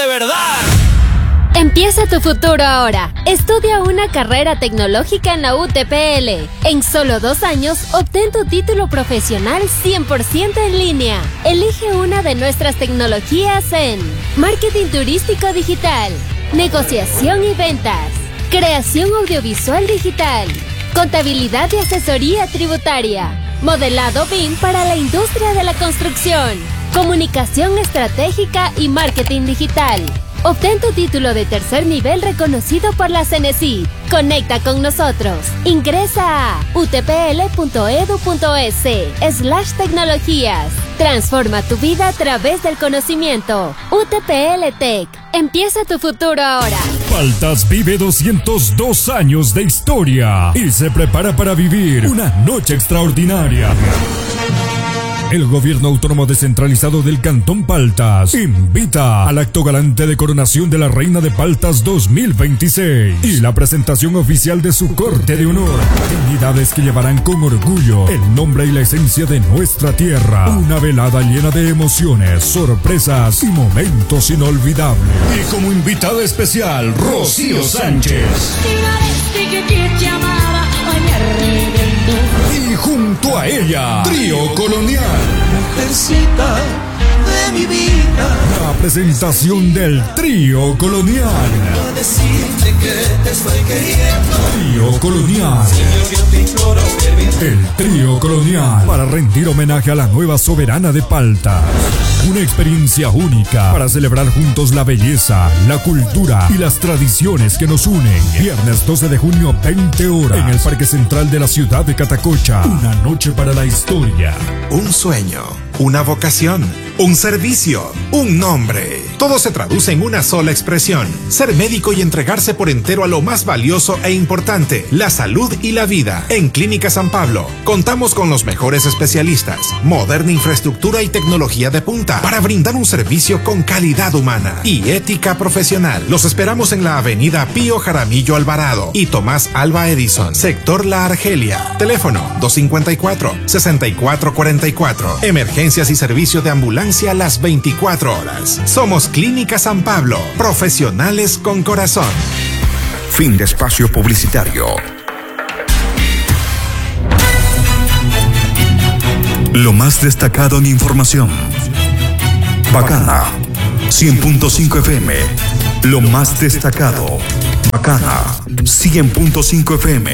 de verdad. Empieza tu futuro ahora. Estudia una carrera tecnológica en la UTPL. En solo 2 años, obtén tu título profesional 100% en línea. Elige una de nuestras tecnologías en marketing turístico digital, negociación y ventas, creación audiovisual digital, contabilidad y asesoría tributaria, modelado BIM para la industria de la construcción, comunicación estratégica y marketing digital. Obtén tu título de tercer nivel reconocido por la CNESID. Conecta con nosotros. Ingresa a utpl.edu.es/tecnologías. Transforma tu vida a través del conocimiento. UTPL Tech. Empieza tu futuro ahora. Paltas vive 202 años de historia y se prepara para vivir una noche extraordinaria. El Gobierno Autónomo Descentralizado del Cantón Paltas invita al acto galante de coronación de la Reina de Paltas 2026 y la presentación oficial de su corte de honor. Dignidades que llevarán con orgullo el nombre y la esencia de nuestra tierra. Una velada llena de emociones, sorpresas y momentos inolvidables. Y como invitada especial, Rocío Sánchez. Y junto a ella, Trío Colonial. Mujercita de mi vida. La presentación del Trío Colonial. Quiero decirte que te estoy queriendo. Trío Colonial. El Trío Colonial. Para rendir homenaje a la nueva soberana de Paltas. Una experiencia única para celebrar juntos la belleza, la cultura y las tradiciones que nos unen. Viernes 12 de junio, 20 horas, en el Parque Central de la ciudad de Catacocha. Una noche para la historia. Un sueño, una vocación, un servicio, un nombre. Todo se traduce en una sola expresión: ser médico y entregarse por entero a lo más valioso e importante, la salud y la vida. En Clínica San Pablo contamos con los mejores especialistas, moderna infraestructura y tecnología de punta para brindar un servicio con calidad humana y ética profesional. Los esperamos en la avenida Pío Jaramillo Alvarado y Tomás Alva Edison, sector La Argelia. Teléfono 254-6444. Emergencias y servicio de ambulancia las 24 horas. Somos Clínica San Pablo, profesionales con corazón. Fin de espacio publicitario. Lo más destacado en información. Bacana 100.5 FM. Lo más destacado. Bacana 100.5 FM.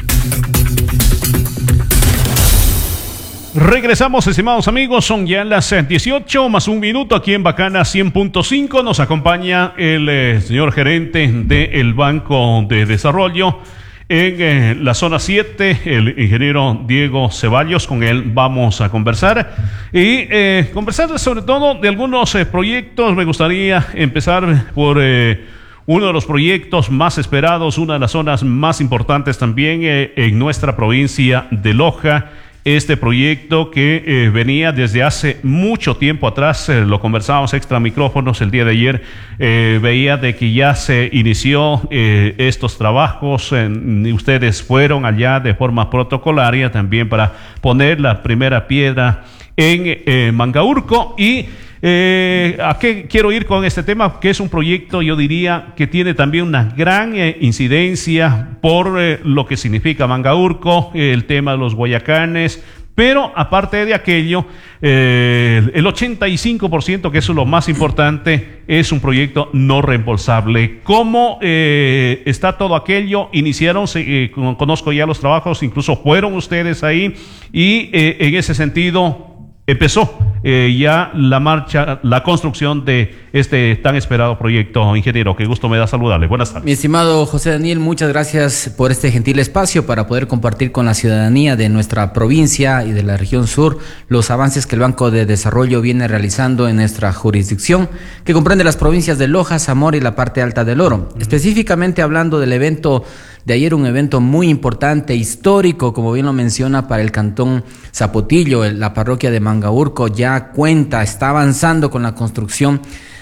Regresamos, estimados amigos, son ya las 18 más un minuto aquí en Bacana 100.5. Nos acompaña el señor gerente del Banco de Desarrollo en la zona 7, el ingeniero Diego Ceballos. Con él vamos a conversar y conversar sobre todo de algunos proyectos. Me gustaría empezar por uno de los proyectos más esperados, una de las zonas más importantes también en nuestra provincia de Loja. Este proyecto que venía desde hace mucho tiempo atrás, lo conversábamos extra micrófonos el día de ayer, veía de que ya se inició estos trabajos, ustedes fueron allá de forma protocolaria también para poner la primera piedra en Mangaurco. Y ¿a qué quiero ir con este tema? Que es un proyecto, yo diría, que tiene también una gran incidencia por lo que significa Mangaurco, el tema de los guayacanes. Pero aparte de aquello, el 85%, que eso es lo más importante, es un proyecto no reembolsable. ¿Cómo está todo aquello? Iniciaron, conozco ya los trabajos, incluso fueron ustedes ahí, y en ese sentido empezó ya la marcha, la construcción de este tan esperado proyecto. Ingeniero, qué gusto me da saludarle. Buenas tardes. Mi estimado José Daniel, muchas gracias por este gentil espacio para poder compartir con la ciudadanía de nuestra provincia y de la región sur los avances que el Banco de Desarrollo viene realizando en nuestra jurisdicción, que comprende las provincias de Loja, Zamora y la parte alta del Oro. Específicamente hablando del evento de ayer, un evento muy importante, histórico, como bien lo menciona, para el cantón Zapotillo. La parroquia de Mangaurco ya está avanzando con la construcción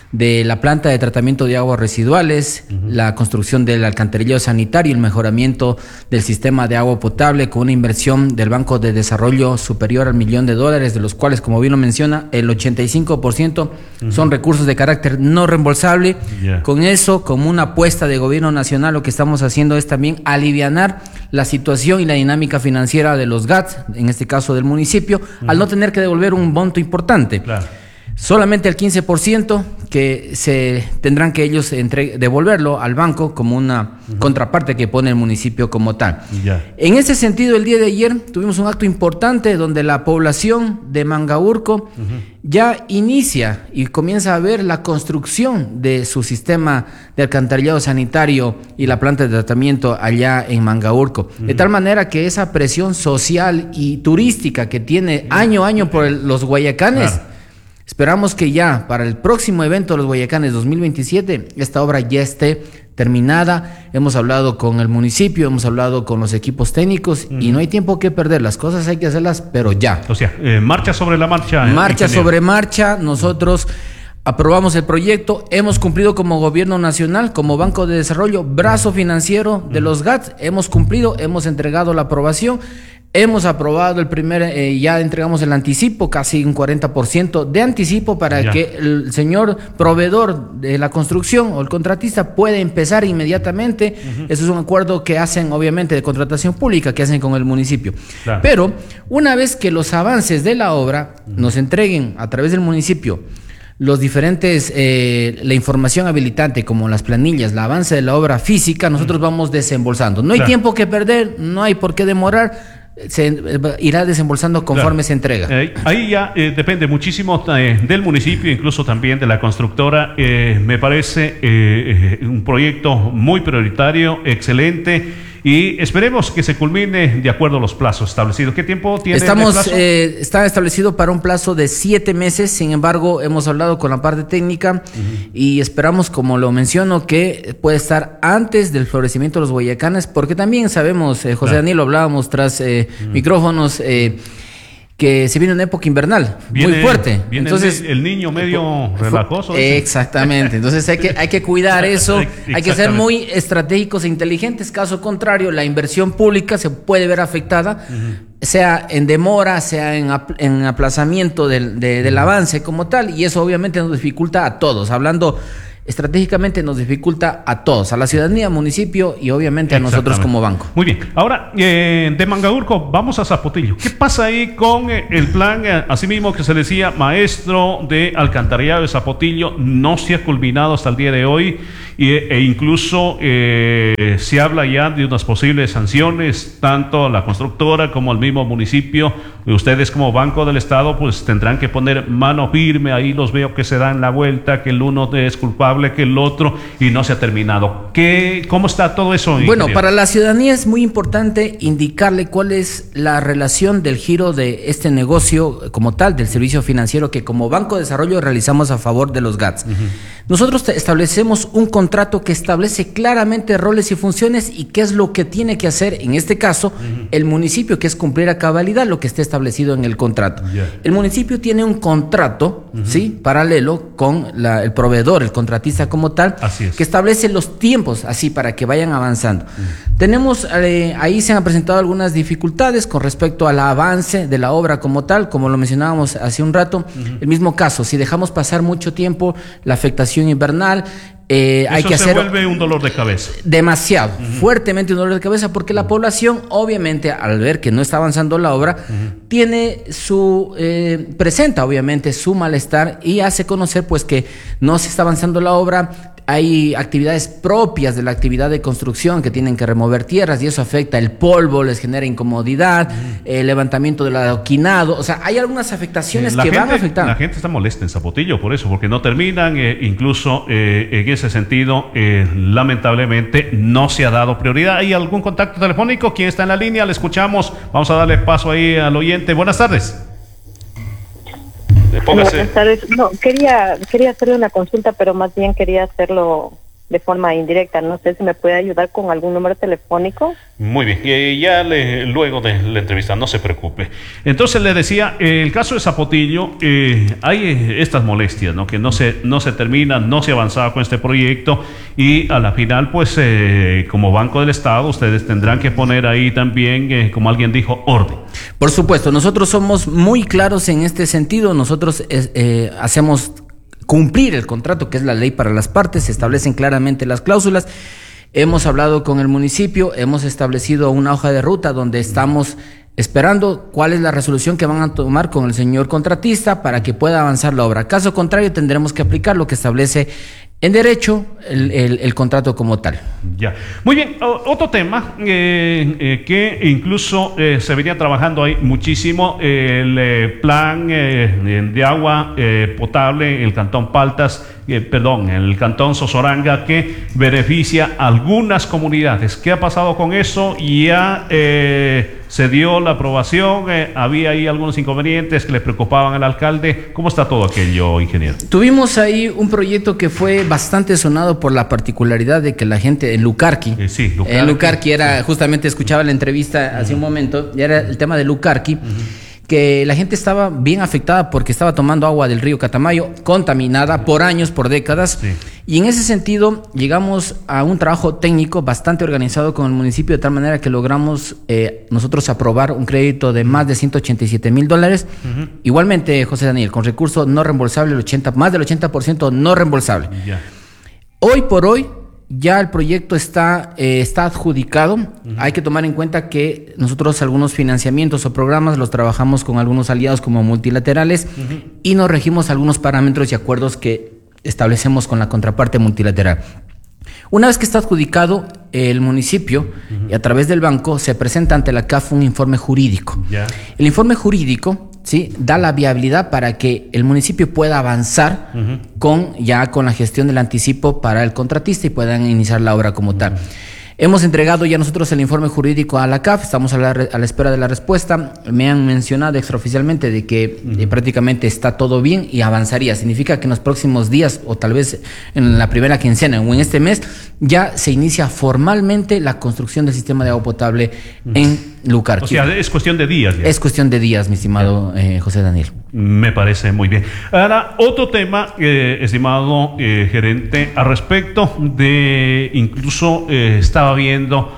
de la planta de tratamiento de aguas residuales, la construcción del alcantarillado sanitario, el mejoramiento del sistema de agua potable con una inversión del Banco de Desarrollo superior al $1 millón, de los cuales, como bien lo menciona, el 85% son recursos de carácter no reembolsable. Con eso, como una apuesta de gobierno nacional, lo que estamos haciendo es también alivianar la situación y la dinámica financiera de los GATS, en este caso del municipio, al no tener que devolver un monto importante. Claro. Solamente el 15% que se tendrán que ellos devolverlo al banco como una contraparte que pone el municipio como tal. En ese sentido, el día de ayer tuvimos un acto importante donde la población de Mangaurco ya inicia y comienza a ver la construcción de su sistema de alcantarillado sanitario y la planta de tratamiento allá en Mangaurco. De tal manera que esa presión social y turística que tiene año a año por los Guayacanes, esperamos que ya para el próximo evento de los Guayacanes 2027, esta obra ya esté terminada. Hemos hablado con el municipio, hemos hablado con los equipos técnicos y no hay tiempo que perder. Las cosas hay que hacerlas, pero ya. O sea, marcha sobre la marcha. Marcha sobre marcha. Nosotros aprobamos el proyecto, hemos cumplido como gobierno nacional, como Banco de Desarrollo, brazo financiero de los GATS, hemos cumplido, hemos entregado la aprobación. Hemos aprobado el primer, ya entregamos el anticipo, casi un 40% de anticipo para que el señor proveedor de la construcción o el contratista pueda empezar inmediatamente. Eso es un acuerdo que hacen, obviamente, de contratación pública, que hacen con el municipio. Pero una vez que los avances de la obra nos entreguen a través del municipio los diferentes, la información habilitante como las planillas, el avance de la obra física, nosotros vamos desembolsando. No hay tiempo que perder, no hay por qué demorar. Se irá desembolsando conforme se entrega. Ahí ya depende muchísimo del municipio, incluso también de la constructora. Me parece un proyecto muy prioritario, excelente, y esperemos que se culmine de acuerdo a los plazos establecidos. ¿Qué tiempo tiene? Está establecido para un plazo de 7 meses. Sin embargo, hemos hablado con la parte técnica y esperamos, como lo menciono, que puede estar antes del florecimiento de los Guayacanes, porque también sabemos, José Daniel, lo hablábamos tras micrófonos, que se viene una época invernal muy fuerte. Entonces el niño medio relajoso. Exactamente. Entonces hay que cuidar eso, hay que ser muy estratégicos e inteligentes. Caso contrario, la inversión pública se puede ver afectada, sea en demora, sea en aplazamiento del avance como tal, y eso obviamente nos dificulta a todos. Hablando estratégicamente, nos dificulta a todos, a la ciudadanía, municipio y obviamente a nosotros como banco. Muy bien. Ahora, de Mangaurco, vamos a Zapotillo. ¿Qué pasa ahí con el plan, asimismo que se decía, maestro de alcantarillado de Zapotillo? No se ha culminado hasta el día de hoy e incluso se habla ya de unas posibles sanciones, tanto a la constructora como al mismo municipio. Ustedes como Banco del Estado pues tendrán que poner mano firme. Ahí los veo que se dan la vuelta, que el uno es culpable, que el otro, y no se ha terminado. ¿Cómo está todo eso? Bueno, para la ciudadanía es muy importante indicarle cuál es la relación del giro de este negocio como tal, del servicio financiero que como Banco de Desarrollo realizamos a favor de los GATS. Nosotros establecemos un contrato que establece claramente roles y funciones y qué es lo que tiene que hacer, en este caso, el municipio, que es cumplir a cabalidad lo que esté establecido en el contrato. El municipio tiene un contrato, ¿sí?, paralelo con el proveedor, el contratista como tal, que establece los tiempos así para que vayan avanzando. Tenemos, ahí se han presentado algunas dificultades con respecto al avance de la obra como tal, como lo mencionábamos hace un rato. El mismo caso, si dejamos pasar mucho tiempo, la afectación invernal, hay que hacer, se vuelve un dolor de cabeza. Demasiado, fuertemente un dolor de cabeza, porque la población, obviamente, al ver que no está avanzando la obra, tiene presenta obviamente su malestar y hace conocer pues que no se está avanzando la obra. Hay actividades propias de la actividad de construcción que tienen que remover tierras y eso afecta el polvo, les genera incomodidad, el levantamiento del adoquinado. O sea, hay algunas afectaciones que van a afectar. La gente está molesta en Zapotillo por eso, porque no terminan, incluso en ese sentido, lamentablemente no se ha dado prioridad. ¿Hay algún contacto telefónico? ¿Quién está en la línea? Le escuchamos. Vamos a darle paso ahí al oyente. Buenas tardes. Buenas tardes. No, quería hacerle una consulta, pero más bien quería hacerlo de forma indirecta. No sé si me puede ayudar con algún número telefónico. Muy bien, luego de la entrevista, no se preocupe. Entonces le decía, el caso de Zapotillo, hay estas molestias, ¿no? Que no se termina, no se avanzaba con este proyecto y a la final, pues, como Banco del Estado, ustedes tendrán que poner ahí también, como alguien dijo, orden. Por supuesto, nosotros somos muy claros en este sentido. Nosotros hacemos cumplir el contrato, que es la ley para las partes, se establecen claramente las cláusulas. Hemos hablado con el municipio, hemos establecido una hoja de ruta donde estamos esperando cuál es la resolución que van a tomar con el señor contratista para que pueda avanzar la obra. Caso contrario, tendremos que aplicar lo que establece en derecho el contrato como tal. Ya. Muy bien, otro tema que incluso se venía trabajando ahí muchísimo, el plan de agua potable en el Cantón Paltas, en el Cantón Sozoranga, que beneficia a algunas comunidades. ¿Qué ha pasado con eso? Ya se dio la aprobación, había ahí algunos inconvenientes que le preocupaban al alcalde. ¿Cómo está todo aquello, ingeniero? Tuvimos ahí un proyecto que fue bastante sonado por la particularidad de que la gente en Lucarqui, en Lucarqui era, justamente escuchaba la entrevista hace un momento, ya era el tema de Lucarqui, que la gente estaba bien afectada porque estaba tomando agua del río Catamayo, contaminada por años, por décadas, y en ese sentido llegamos a un trabajo técnico bastante organizado con el municipio, de tal manera que logramos nosotros aprobar un crédito de más de $187,000, igualmente, José Daniel, con recurso no reembolsable, más del 80% no reembolsable. Hoy por hoy, ya el proyecto está adjudicado. Hay que tomar en cuenta que nosotros algunos financiamientos o programas los trabajamos con algunos aliados como multilaterales y nos regimos algunos parámetros y acuerdos que establecemos con la contraparte multilateral. Una vez que está adjudicado, el municipio, y a través del banco, se presenta ante la CAF un informe jurídico. El informe jurídico, ¿sí?, da la viabilidad para que el municipio pueda avanzar con la gestión del anticipo para el contratista y puedan iniciar la obra como tal. Hemos entregado ya nosotros el informe jurídico a la CAF, estamos a la espera de la respuesta. Me han mencionado extraoficialmente de que prácticamente está todo bien y avanzaría. Significa que en los próximos días, o tal vez en la primera quincena o en este mes, ya se inicia formalmente la construcción del sistema de agua potable en Lucarqui. O sea, es cuestión de días. Ya. Es cuestión de días, mi estimado José Daniel. Me parece muy bien. Ahora, otro tema, estimado gerente, al respecto de, incluso estaba viendo,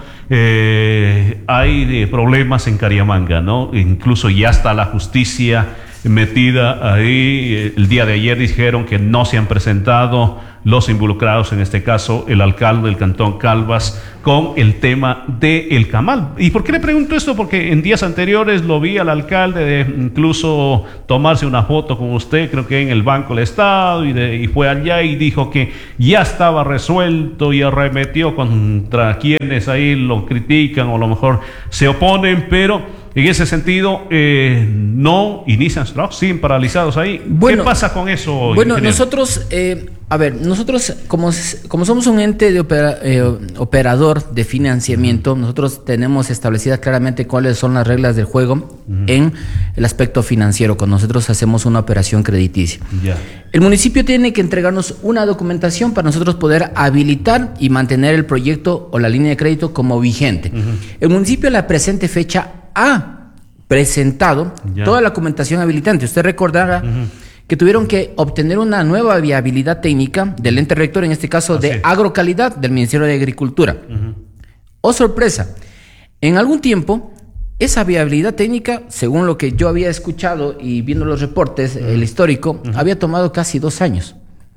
hay problemas en Cariamanga, ¿no? Incluso ya está la justicia metida ahí. El día de ayer dijeron que no se han presentado los involucrados, en este caso el alcalde del Cantón Calvas, con el tema del Camal. ¿Y por qué le pregunto esto? Porque en días anteriores lo vi al alcalde de incluso tomarse una foto con usted, creo que en el Banco del Estado, y fue allá y dijo que ya estaba resuelto y arremetió contra quienes ahí lo critican o a lo mejor se oponen, pero en ese sentido no inician su trabajo, siguen paralizados ahí. ¿Qué pasa con eso? Bueno, nosotros, nosotros como somos un ente de operador de financiamiento, nosotros tenemos establecidas claramente cuáles son las reglas del juego en el aspecto financiero, cuando nosotros hacemos una operación crediticia. El municipio tiene que entregarnos una documentación para nosotros poder habilitar y mantener el proyecto o la línea de crédito como vigente. El municipio a la presente fecha ha presentado toda la documentación habilitante. Usted recordará que tuvieron que obtener una nueva viabilidad técnica del ente rector, en este caso de agrocalidad del Ministerio de Agricultura. Oh, sorpresa, en algún tiempo esa viabilidad técnica, según lo que yo había escuchado y viendo los reportes, el histórico, había tomado casi 2 años.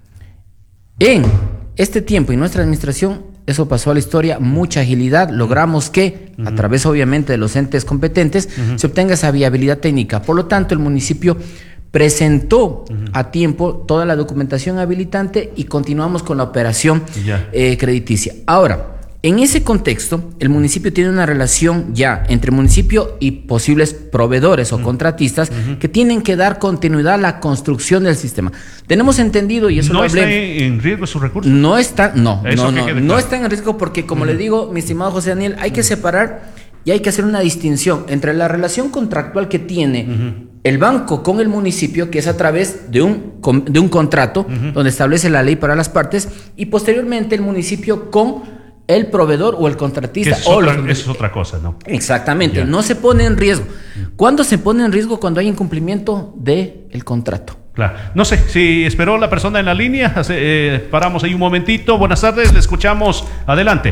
En este tiempo y nuestra administración, eso pasó a la historia, mucha agilidad, logramos que, a través obviamente de los entes competentes, se obtenga esa viabilidad técnica. Por lo tanto, el municipio presentó a tiempo toda la documentación habilitante y continuamos con la operación crediticia. Ahora, en ese contexto, el municipio tiene una relación ya entre municipio y posibles proveedores o contratistas que tienen que dar continuidad a la construcción del sistema. Tenemos entendido, y eso ¿No lo hablé, está en riesgo sus recursos? No está en riesgo porque, como le digo, mi estimado José Daniel, hay que separar Y hay que hacer una distinción entre la relación contractual que tiene el banco con el municipio, que es a través de un contrato donde establece la ley para las partes, y posteriormente el municipio con el proveedor o el contratista. Eso es otra cosa, ¿no? Exactamente, no se pone en riesgo. ¿Cuándo se pone en riesgo? Cuando hay incumplimiento del contrato. Claro. No sé si esperó la persona en la línea. Paramos ahí un momentito. Buenas tardes, le escuchamos. Adelante.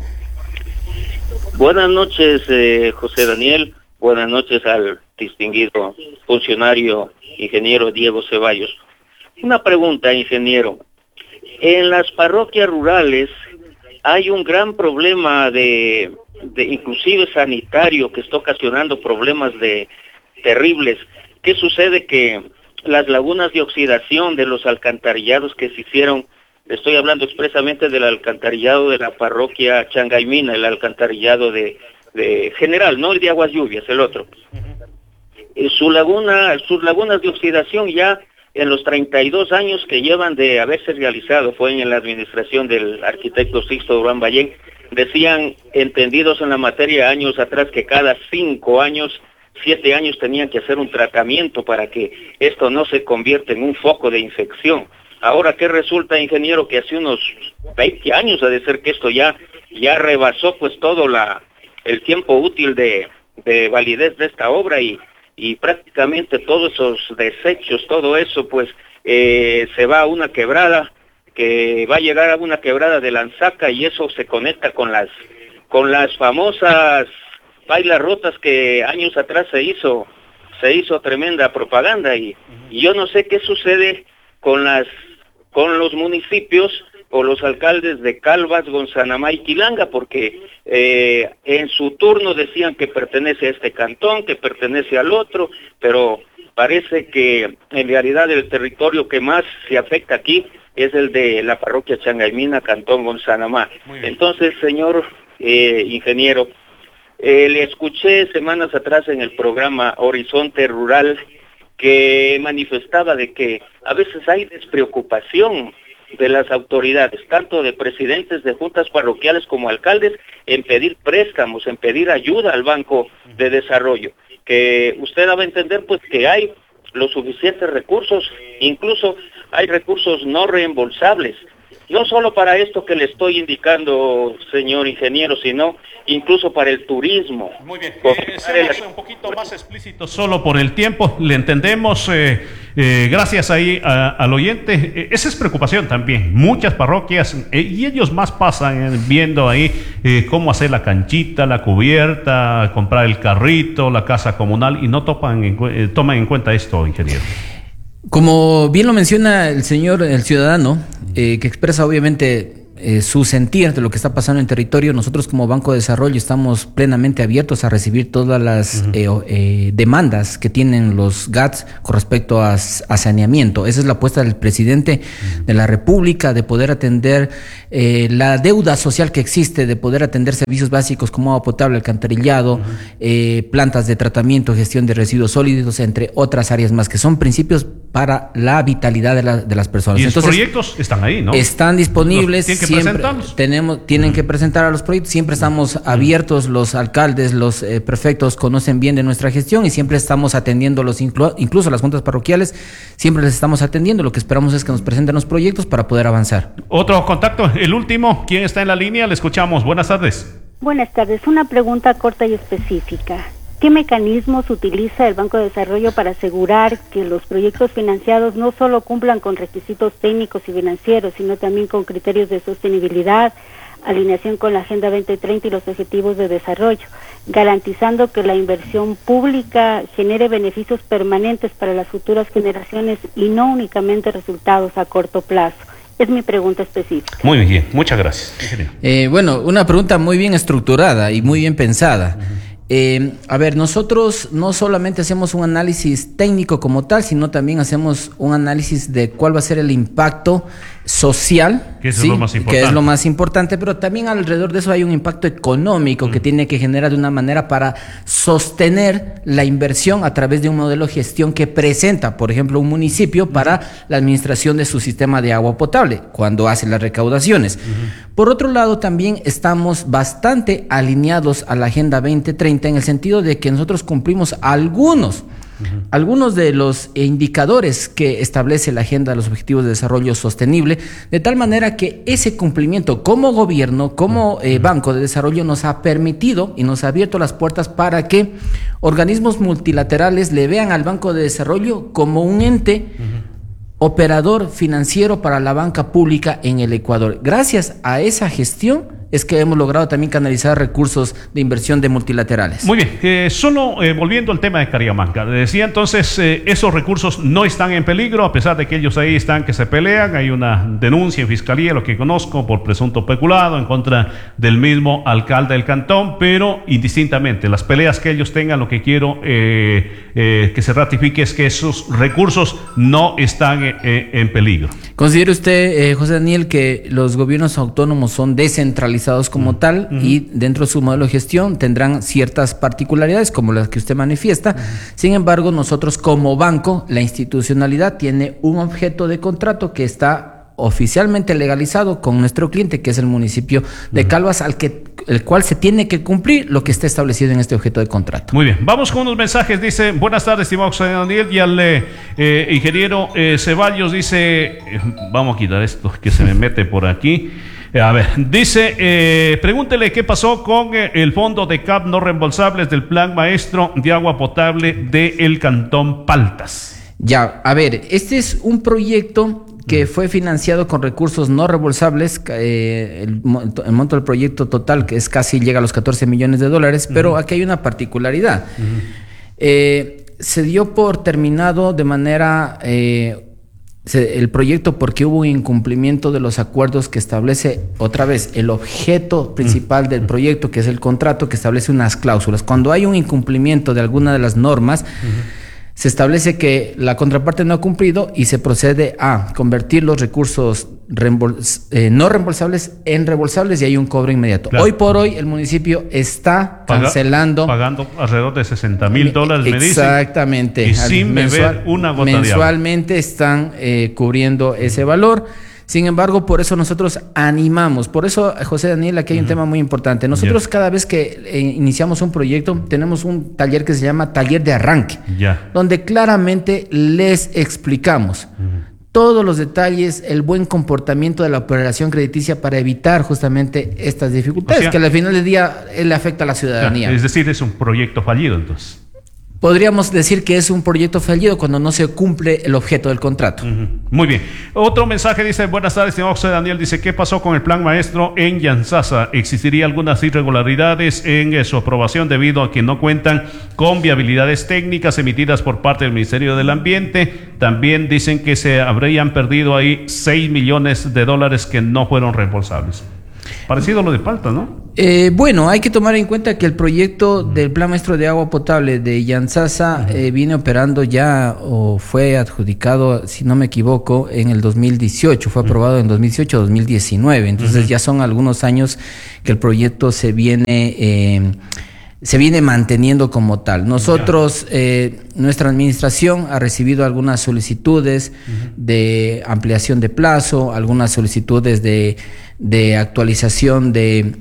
Buenas noches, José Daniel. Buenas noches al distinguido funcionario ingeniero Diego Ceballos. Una pregunta, ingeniero. En las parroquias rurales hay un gran problema de inclusive sanitario, que está ocasionando problemas terribles. ¿Qué sucede? Que las lagunas de oxidación de los alcantarillados que se hicieron, estoy hablando expresamente del alcantarillado de la parroquia Changaymina, el alcantarillado de general, no el de aguas lluvias, el otro. Sus lagunas de oxidación ya en los 32 años que llevan de haberse realizado, fue en la administración del arquitecto Sixto Durán Ballén, decían entendidos en la materia años atrás que cada 5 años, 7 años tenían que hacer un tratamiento para que esto no se convierta en un foco de infección. Ahora, ¿qué resulta, ingeniero? Que hace unos 20 años ha de ser que esto ya rebasó pues todo el tiempo útil de validez de esta obra y prácticamente todos esos desechos, todo eso pues se va a una quebrada, que va a llegar a una quebrada de Lanzaca, y eso se conecta con las famosas bailas rotas que años atrás se hizo tremenda propaganda, y yo no sé qué sucede con los municipios o los alcaldes de Calvas, Gonzanamá y Quilanga, porque en su turno decían que pertenece a este cantón, que pertenece al otro, pero parece que en realidad el territorio que más se afecta aquí es el de la parroquia Changaymina, cantón Gonzanamá. Entonces, señor ingeniero, le escuché semanas atrás en el programa Horizonte Rural que manifestaba de que a veces hay despreocupación de las autoridades, tanto de presidentes de juntas parroquiales como alcaldes, en pedir préstamos, en pedir ayuda al Banco de Desarrollo, que usted debe entender pues que hay los suficientes recursos, incluso hay recursos no reembolsables, no solo para esto que le estoy indicando, señor ingeniero, sino incluso para el turismo. Muy bien, seamos un poquito más explícitos solo por el tiempo, le entendemos, gracias ahí al oyente. Esa es preocupación también, muchas parroquias, y ellos más pasan viendo ahí cómo hacer la canchita, la cubierta, comprar el carrito, la casa comunal, y no toman en cuenta esto, ingeniero. Como bien lo menciona el ciudadano, que expresa obviamente su sentir de lo que está pasando en el territorio, nosotros como Banco de Desarrollo estamos plenamente abiertos a recibir todas las demandas que tienen los GATS con respecto a saneamiento. Esa es la apuesta del presidente de la República, de poder atender la deuda social que existe, de poder atender servicios básicos como agua potable, alcantarillado, plantas de tratamiento, gestión de residuos sólidos, entre otras áreas más, que son principios para la vitalidad de las personas. Y los proyectos están ahí, ¿no? Están disponibles. Tienen que presentar a los proyectos. Siempre estamos abiertos, los alcaldes, los prefectos conocen bien de nuestra gestión y siempre estamos atendiéndolos, incluso las juntas parroquiales, siempre les estamos atendiendo. Lo que esperamos es que nos presenten los proyectos para poder avanzar. Otro contacto, el último, ¿quién está en la línea? Le escuchamos. Buenas tardes. Buenas tardes. Una pregunta corta y específica. ¿Qué mecanismos utiliza el Banco de Desarrollo para asegurar que los proyectos financiados no solo cumplan con requisitos técnicos y financieros, sino también con criterios de sostenibilidad, alineación con la Agenda 2030 y los Objetivos de Desarrollo, garantizando que la inversión pública genere beneficios permanentes para las futuras generaciones y no únicamente resultados a corto plazo? Es mi pregunta específica. Muy bien, muchas gracias. Bueno, una pregunta muy bien estructurada y muy bien pensada. A ver, nosotros no solamente hacemos un análisis técnico como tal, sino también hacemos un análisis de cuál va a ser el impacto social, que eso es lo más importante. Que es lo más importante, pero también alrededor de eso hay un impacto económico que tiene que generar de una manera para sostener la inversión a través de un modelo de gestión que presenta, por ejemplo, un municipio para la administración de su sistema de agua potable cuando hace las recaudaciones. Por otro lado, también estamos bastante alineados a la Agenda 2030 en el sentido de que nosotros cumplimos algunos de los indicadores que establece la Agenda de los Objetivos de Desarrollo Sostenible, de tal manera que ese cumplimiento como gobierno, como Banco de Desarrollo, nos ha permitido y nos ha abierto las puertas para que organismos multilaterales le vean al Banco de Desarrollo como un ente operador financiero para la banca pública en el Ecuador. Gracias a esa gestión es que hemos logrado también canalizar recursos de inversión de multilaterales. Muy bien, solo volviendo al tema de Cariamanca, decía entonces, esos recursos no están en peligro, a pesar de que ellos ahí están que se pelean. Hay una denuncia en fiscalía, lo que conozco, por presunto peculado en contra del mismo alcalde del cantón, pero indistintamente, las peleas que ellos tengan, lo que quiero que se ratifique es que esos recursos no están en peligro. ¿Considera usted, José Daniel, que los gobiernos autónomos son descentralizados como tal y dentro de su modelo de gestión tendrán ciertas particularidades como las que usted manifiesta? Sin embargo, nosotros como banco, la institucionalidad tiene un objeto de contrato que está oficialmente legalizado con nuestro cliente, que es el municipio de Calvas, el cual se tiene que cumplir lo que está establecido en este objeto de contrato. Muy bien, vamos con unos mensajes. Dice: buenas tardes, estimado José Daniel, y al ingeniero Ceballos. Dice, vamos a quitar esto que se me mete por aquí. A ver, dice, pregúntele qué pasó con el fondo de CAP no reembolsables del Plan Maestro de Agua Potable del Cantón Paltas. Ya, a ver, este es un proyecto que fue financiado con recursos no reembolsables. El monto del proyecto total, que es casi llega a los 14 millones de dólares, pero aquí hay una particularidad. Se dio por terminado de manera... el proyecto porque hubo un incumplimiento de los acuerdos que establece otra vez el objeto principal del proyecto, que es el contrato, que establece unas cláusulas. Cuando hay un incumplimiento de alguna de las normas, se establece que la contraparte no ha cumplido y se procede a convertir los recursos no reembolsables en reembolsables y hay un cobro inmediato. Claro. Hoy por hoy el municipio está pagando alrededor de $60,000, me dicen. Exactamente. Y sin beber una gota de agua. Mensualmente están cubriendo ese valor. Sin embargo, por eso nosotros animamos. Por eso, José Daniel, aquí hay un tema muy importante. Nosotros cada vez que iniciamos un proyecto, tenemos un taller que se llama taller de arranque, donde claramente les explicamos todos los detalles, el buen comportamiento de la operación crediticia para evitar justamente estas dificultades, que al final del día le afecta a la ciudadanía. Es decir, es un proyecto fallido entonces. Podríamos decir que es un proyecto fallido cuando no se cumple el objeto del contrato. Muy bien. Otro mensaje dice: buenas tardes, estimado José Daniel. Dice, ¿qué pasó con el Plan Maestro en Yantzaza? ¿Existiría algunas irregularidades en su aprobación debido a que no cuentan con viabilidades técnicas emitidas por parte del Ministerio del Ambiente? También dicen que se habrían perdido ahí $6 millones que no fueron reembolsables. Parecido a lo de Paltas, ¿no? Bueno, hay que tomar en cuenta que el proyecto del Plan Maestro de Agua Potable de Yantzaza viene operando ya, o fue adjudicado, si no me equivoco, en el 2018, fue aprobado en 2018-2019, entonces ya son algunos años que el proyecto se viene manteniendo como tal. Nosotros, nuestra administración ha recibido algunas solicitudes de ampliación de plazo, algunas solicitudes de actualización de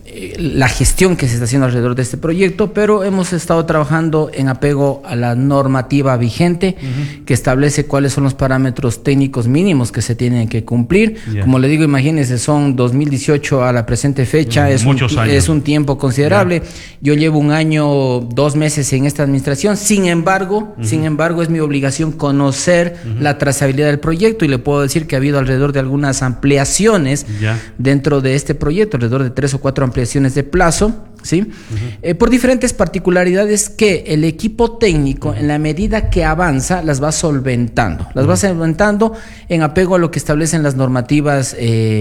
la gestión que se está haciendo alrededor de este proyecto, pero hemos estado trabajando en apego a la normativa vigente que establece cuáles son los parámetros técnicos mínimos que se tienen que cumplir. Como le digo, imagínense, son 2018 a la presente fecha, es un tiempo considerable. Yo llevo 1 año, 2 meses en esta administración, sin embargo, es mi obligación conocer la trazabilidad del proyecto y le puedo decir que ha habido alrededor de algunas ampliaciones dentro de este proyecto, alrededor de 3 o 4 ampliaciones de plazo, ¿sí? Por diferentes particularidades que el equipo técnico, en la medida que avanza, las va solventando. Las va solventando en apego a lo que establecen las normativas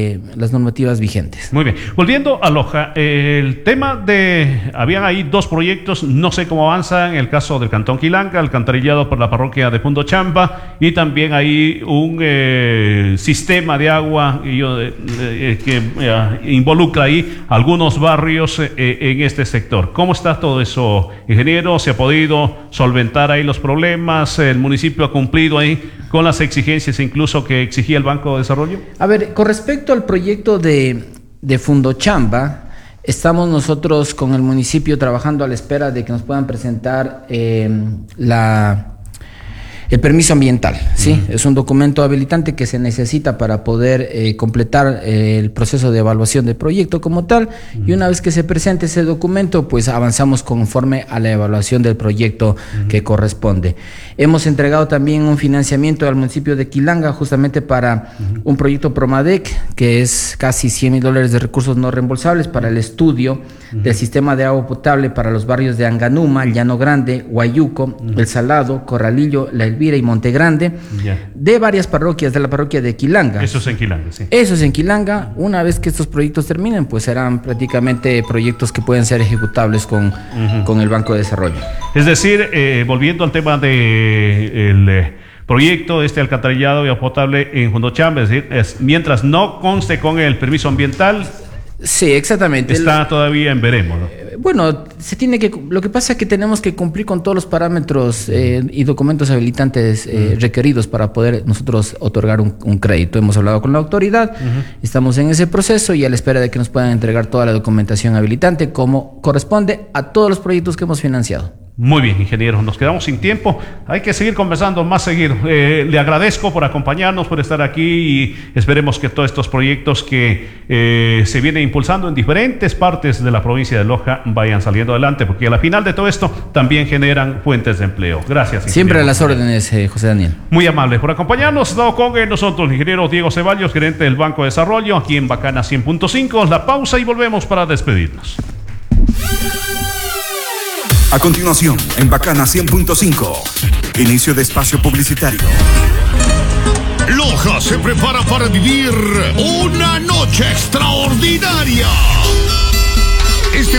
vigentes. Muy bien. Volviendo a Loja, el tema de... Habían ahí 2 proyectos, no sé cómo avanzan, en el caso del Cantón Quilanca, alcantarillado por la parroquia de Fundo Chamba, y también hay un sistema de agua que involucra ahí algunos barrios en este sector. ¿Cómo está todo eso, ingeniero? ¿Se ha podido solventar ahí los problemas? ¿El municipio ha cumplido ahí con las exigencias incluso que exigía el Banco de Desarrollo? A ver, con respecto al proyecto de de Fundochamba, estamos nosotros con el municipio trabajando a la espera de que nos puedan presentar el permiso ambiental, ¿sí? Es un documento habilitante que se necesita para poder completar el proceso de evaluación del proyecto como tal, y una vez que se presente ese documento, pues avanzamos conforme a la evaluación del proyecto que corresponde. Hemos entregado también un financiamiento al municipio de Quilanga justamente para un proyecto Promadec, que es casi $100,000 de recursos no reembolsables para el estudio del sistema de agua potable para los barrios de Anganuma, Llano Grande, Guayuco, El Salado, Corralillo, La Elvira y Monte Grande, de varias parroquias de la parroquia de Quilanga. Eso es en Quilanga, sí. Eso es en Quilanga. Una vez que estos proyectos terminen, pues serán prácticamente proyectos que pueden ser ejecutables con el Banco de Desarrollo. Es decir, volviendo al tema de proyecto de este alcantarillado y agua potable en Fundochamba, es decir, mientras no conste con el permiso ambiental. Sí, exactamente. Está todavía en veremos, ¿no? Bueno, lo que pasa es que tenemos que cumplir con todos los parámetros y documentos habilitantes requeridos para poder nosotros otorgar un crédito. Hemos hablado con la autoridad, estamos en ese proceso y a la espera de que nos puedan entregar toda la documentación habilitante como corresponde a todos los proyectos que hemos financiado. Muy bien, ingeniero, nos quedamos sin tiempo, hay que seguir conversando más seguido. Le agradezco por acompañarnos, por estar aquí, y esperemos que todos estos proyectos que se vienen impulsando en diferentes partes de la provincia de Loja vayan saliendo adelante, porque a la final de todo esto también generan fuentes de empleo. Gracias, ingeniero. Siempre a las órdenes, José Daniel. Muy amable por acompañarnos. Estado con nosotros el ingeniero Diego Ceballos, gerente del Banco de Desarrollo, aquí en Bacana 100.5. La pausa y volvemos para despedirnos. A continuación, en Bacana 100.5, inicio de espacio publicitario. Loja se prepara para vivir una noche extraordinaria.